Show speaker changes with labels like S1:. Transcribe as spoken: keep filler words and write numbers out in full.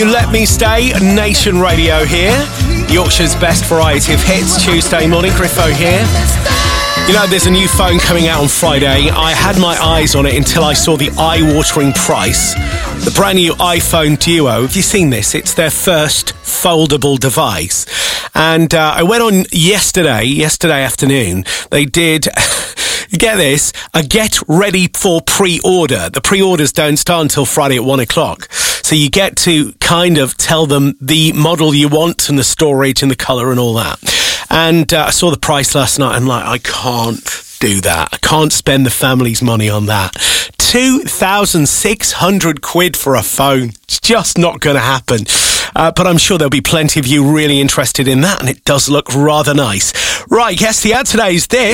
S1: Let Me Stay, Nation Radio here. Yorkshire's best variety of hits, Tuesday morning. Griffo here. You know, there's a new phone coming out on Friday. I had my eyes on it until I saw the eye-watering price. The brand new iPhone Duo. Have you seen this? It's their first foldable device. And uh, I went on yesterday, yesterday afternoon. They did... Get this, a get ready for pre-order. The pre-orders don't start until Friday at one o'clock. So you get to kind of tell them the model you want and the storage and the colour and all that. And uh, I saw the price last night. I'm like, I can't do that. I can't spend the family's money on that. two thousand six hundred quid for a phone. It's just not going to happen. Uh, but I'm sure there'll be plenty of you really interested in that. And it does look rather nice. Right, yes, the ad today is this.